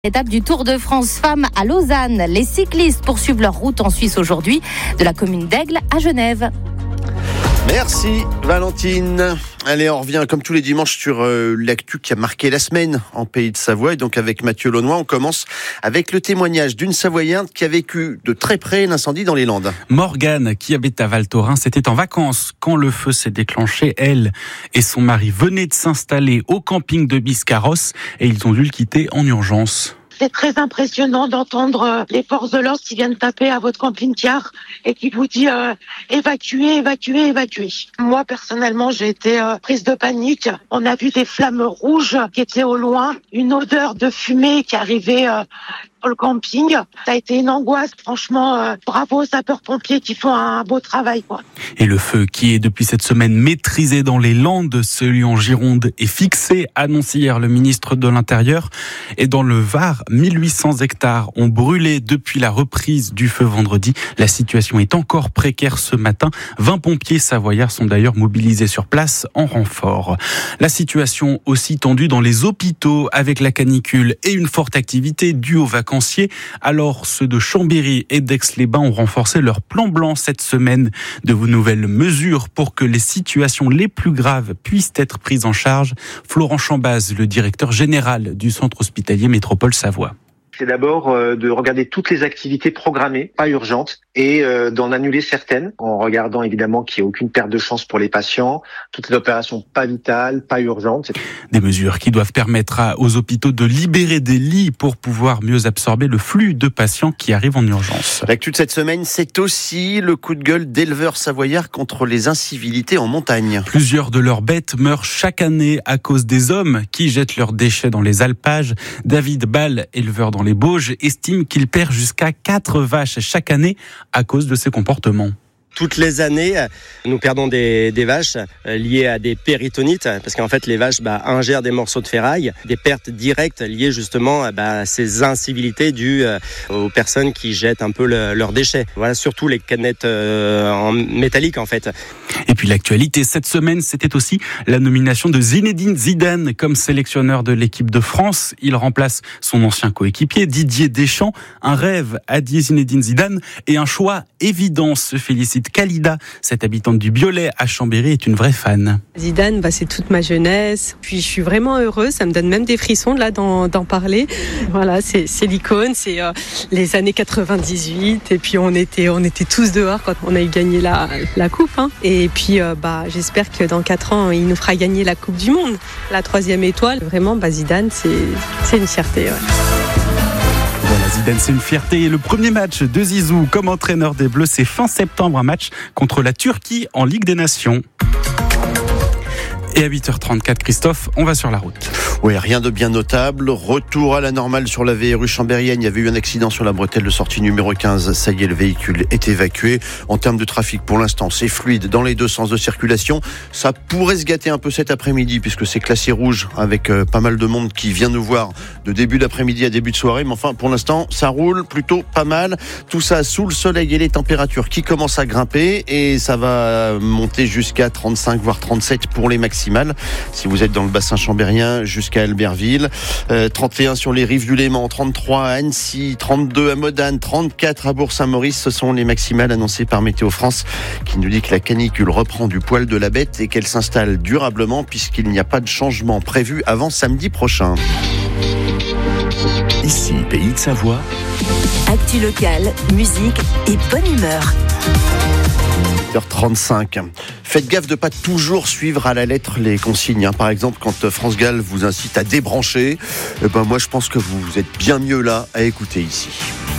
Étape du Tour de France Femmes à Lausanne. Les cyclistes poursuivent leur route en Suisse aujourd'hui, de la commune d'Aigle à Genève. Merci Valentine. Allez, on revient comme tous les dimanches sur l'actu qui a marqué la semaine en Pays de Savoie. Et donc avec Mathieu Launois, on commence avec le témoignage d'une Savoyarde qui a vécu de très près l'incendie dans les Landes. Morgane, qui habite à Val Thorens, c'était en vacances quand le feu s'est déclenché. Elle et son mari venaient de s'installer au camping de Biscarrosse et ils ont dû le quitter en urgence. C'est très impressionnant d'entendre les forces de l'ordre qui viennent taper à votre camping-car et qui vous dit évacuez, évacuez, évacuez. Moi, personnellement, j'ai été prise de panique. On a vu des flammes rouges qui étaient au loin, une odeur de fumée qui arrivait sur le camping. Ça a été une angoisse. Franchement, bravo aux sapeurs-pompiers qui font un beau travail, quoi. Et le feu qui est depuis cette semaine maîtrisé dans les Landes, celui en Gironde est fixé, annonce hier le ministre de l'Intérieur. Et dans le Var, 1800 hectares ont brûlé depuis la reprise du feu vendredi. La situation est encore précaire ce matin. 20 pompiers savoyards sont d'ailleurs mobilisés sur place en renfort. La situation aussi tendue dans les hôpitaux avec la canicule et une forte activité due aux vacanciers. Alors, ceux de Chambéry et d'Aix-les-Bains ont renforcé leur plan blanc cette semaine. De nouvelles mesures pour que les situations les plus graves puissent être prises en charge. Florent Chambaz, le directeur général du centre hospitalier Métropole Savoie. C'est d'abord de regarder toutes les activités programmées, pas urgentes, et d'en annuler certaines, en regardant évidemment qu'il n'y ait aucune perte de chance pour les patients, toutes les opérations pas vitales, pas urgentes. Des mesures qui doivent permettre aux hôpitaux de libérer des lits pour pouvoir mieux absorber le flux de patients qui arrivent en urgence. L'actu de cette semaine, c'est aussi le coup de gueule d'éleveurs savoyards contre les incivilités en montagne. Plusieurs de leurs bêtes meurent chaque année à cause des hommes qui jettent leurs déchets dans les alpages. David Ball, éleveur dans les Bauges, estime qu'il perd jusqu'à 4 vaches chaque année à cause de ces comportements. Toutes les années, nous perdons des vaches liées à des péritonites, parce qu'en fait, les vaches ingèrent des morceaux de ferraille, des pertes directes liées justement à ces incivilités dues aux personnes qui jettent un peu leurs déchets. Voilà, surtout les canettes en métallique en fait. Et puis l'actualité cette semaine, c'était aussi la nomination de Zinedine Zidane comme sélectionneur de l'équipe de France. Il remplace son ancien coéquipier Didier Deschamps. Un rêve, a dit Zinedine Zidane, et un choix évident, se félicite Khalida, cette habitante du Biolay à Chambéry, est une vraie fan. Zidane, c'est toute ma jeunesse. Puis je suis vraiment heureuse, ça me donne même des frissons là d'en parler. Voilà, c'est l'icône, c'est les années 98. Et puis on était tous dehors quand on a eu gagné la coupe. Et puis j'espère que dans 4 ans, il nous fera gagner la Coupe du Monde. La 3e étoile, vraiment, Zidane, c'est une fierté. Ouais. Voilà, Zidane, c'est une fierté. Et le premier match de Zizou comme entraîneur des Bleus, c'est fin septembre, un match contre la Turquie en Ligue des Nations. Et à 8h34, Christophe, on va sur la route. Oui, rien de bien notable. Retour à la normale sur la VRU Chambérienne. Il y avait eu un accident sur la bretelle de sortie numéro 15. Ça y est, le véhicule est évacué. En termes de trafic, pour l'instant, c'est fluide dans les deux sens de circulation. Ça pourrait se gâter un peu cet après-midi puisque c'est classé rouge avec pas mal de monde qui vient nous voir de début d'après-midi à début de soirée. Mais enfin, pour l'instant, ça roule plutôt pas mal. Tout ça sous le soleil et les températures qui commencent à grimper et ça va monter jusqu'à 35 voire 37 pour les maximales. Si vous êtes dans le bassin chambérien jusqu'à Albertville, 31 sur les rives du Léman, 33 à Annecy, 32 à Modane, 34 à Bourg-Saint-Maurice. Ce sont les maximales annoncées par Météo France qui nous dit que la canicule reprend du poil de la bête et qu'elle s'installe durablement puisqu'il n'y a pas de changement prévu avant samedi prochain. Ici, Pays de Savoie. Actu locale, musique et bonne humeur. 8h35. Faites gaffe de ne pas toujours suivre à la lettre les consignes. Par exemple, quand France Gall vous incite à débrancher, moi je pense que vous êtes bien mieux là à écouter ici.